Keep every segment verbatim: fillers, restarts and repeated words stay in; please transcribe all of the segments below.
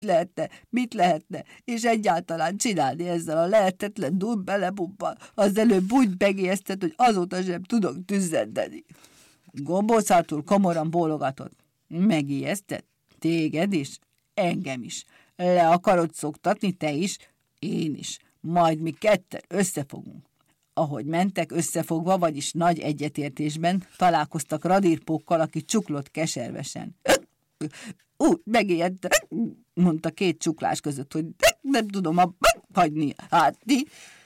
lehetne, mit lehetne, és egyáltalán csinálni ezzel a lehetetlen Durbelebummal. Az előbb úgy megijesztett, hogy azóta sem tudok tüzzenteni. Gombóc Artúr komoran bólogatott. Megijesztett? Téged is? Engem is. Le akarod szoktatni, te is? Én is. Majd mi ketten összefogunk. Ahogy mentek összefogva, vagyis nagy egyetértésben, találkoztak radírpókkal, aki csuklott keservesen. Úgy megijedtem, mondta két csuklás között, hogy nem tudom a hagyni. Hát ti?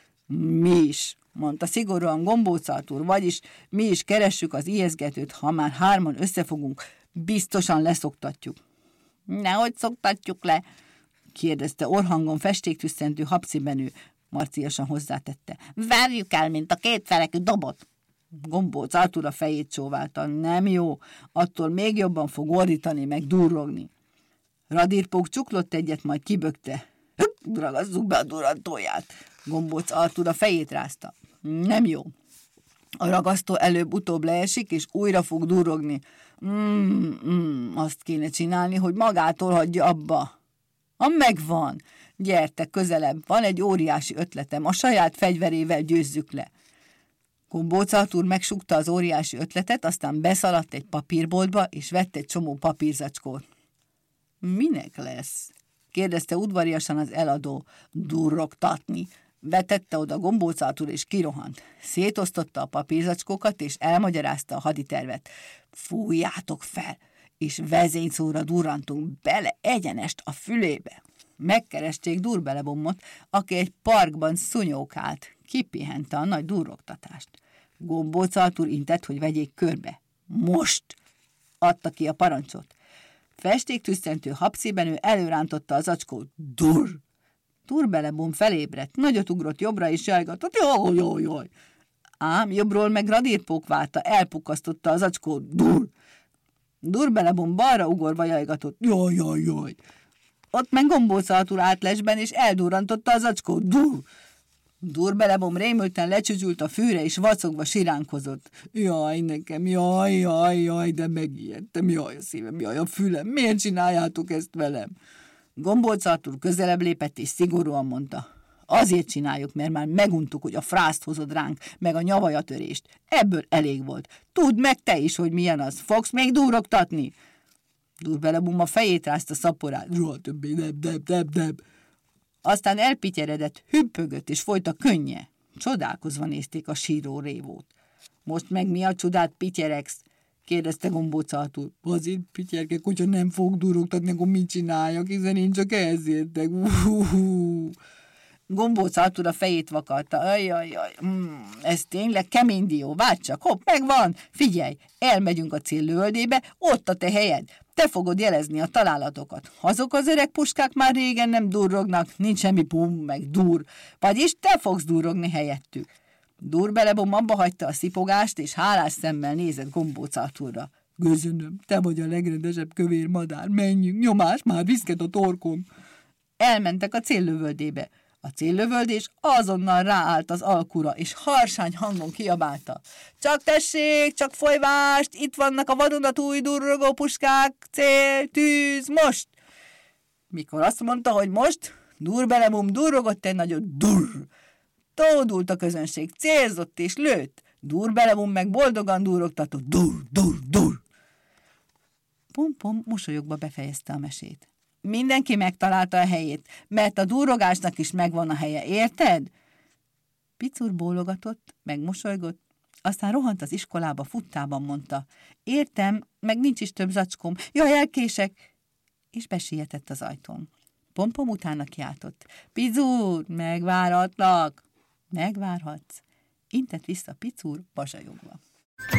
Mi is, mondta szigorúan Gombóc Artúr, vagyis mi is keressük az ijeszgetőt, ha már hárman összefogunk, biztosan leszoktatjuk. Nehogy szoktatjuk le, kérdezte orhangon festéktüsszentő habcibenő, marciasan hozzátette. Verjük el, mint a kétfelekű dobot. Gombóc Artúr a fejét csóválta. Nem jó, attól még jobban fog ordítani, meg durrogni. Radírpók csuklott egyet, majd kibökte. Ragazzuk be a durantóját. Gombóc Artúr a fejét rázta. Nem jó. A ragasztó előbb-utóbb leesik, és újra fog durrogni. Mm, mm, azt kéne csinálni, hogy magától hagyja abba. A megvan. Gyertek közelebb, van egy óriási ötletem, a saját fegyverével győzzük le. Gombóc Artúr megsúgta az óriási ötletet, aztán beszaladt egy papírboltba, és vett egy csomó papírzacskót. Minek lesz? Kérdezte udvariasan az eladó. Durrogtatni. Vetette oda Gombóc Artúr, és kirohant. Szétosztotta a papírzacskókat, és elmagyarázta a haditervet. Fújjátok fel, és vezényszóra durrantunk bele egyenest a fülébe. Megkeresték Durbelebummot, aki egy parkban szunyókált. Kipihente a nagy durrogtatást. Gombóc Artúr intett, hogy vegyék körbe. Most! Adta ki a parancsot. Festéktüsszentő habcibenő előrántotta az acskót. Durr! Durbelebum felébredt, nagyot ugrott jobbra, és jajgatott. Jaj, jaj, jaj! Ám jobbról meg radírpók várta, elpukasztotta az acskót. Durr! Durbelebum balra ugorva jajgatott. Jaj, jaj, jaj! Ott meg Gombóc Artúr állt lesben, és eldurrantotta az acskót. Durr! Durbelebum rémülten lecsücsült a fűre, és vacogva siránkozott. Jaj, nekem, jaj, jaj, jaj, de megijedtem, jaj a szívem, jaj a fülem, miért csináljátok ezt velem? Gombóc Artúr közelebb lépett, és szigorúan mondta. Azért csináljuk, mert már meguntuk, hogy a frászt hozod ránk, meg a nyavajatörést. Ebből elég volt. Tudd meg te is, hogy milyen az. Fogsz még durrogtatni? Durbelebum a fejét rázta szaporát. Soha többé, nem, nem, nem, nem. Aztán elpityeredett, hüppögött, és folyt a könnye. Csodálkozva nézték a síró révót. Most meg mi a csodát pityeregsz? Kérdezte Gombóc Artúr. Azért pityerkek, hogyha nem fog durrogtatni, akkor mit csináljak, hiszen én csak ehhez értek. Uh-huh. Gombóc Artúr a fejét vakarta. Ajajaj, mm, ez tényleg kemény dió, várj csak, hopp, megvan. Figyelj, elmegyünk a céllövöldébe, ott a te helyed. Te fogod jelezni a találatokat. Azok az öreg puskák már régen nem durrognak, nincs semmi bum, meg dur. Vagyis te fogsz durrogni helyettük. Durbelebum abba hagyta a szipogást, és hálás szemmel nézett Gombóc Artúrra. Köszönöm, te vagy a legrendesebb kövér madár, menjünk, nyomás, már viszket a torkom. Elmentek a céllövöldébe. A céllövöldés azonnal ráállt az alkura, és harsány hangon kiabálta. Csak tessék, csak folyvást, itt vannak a vadonatúj durrogó puskák, cél, tűz, most! Mikor azt mondta, hogy most, Durbelebum durrogott egy nagyot, durr! Tódult a közönség, célzott és lőtt. Durbelebum meg boldogan durrogtatott, durr, durr, durr! Pum-pum mosolyogva befejezte a mesét. Mindenki megtalálta a helyét, mert a durrogásnak is megvan a helye, érted? Picur bólogatott, megmosolygott, aztán rohant az iskolába, futtában mondta. Értem, meg nincs is több zacskóm, jaj, elkések! És besietett az ajtón. Pompom utána kiáltott. Picur, megvárhatlak! Megvárhatsz. Intett vissza Picur, bazsajogva.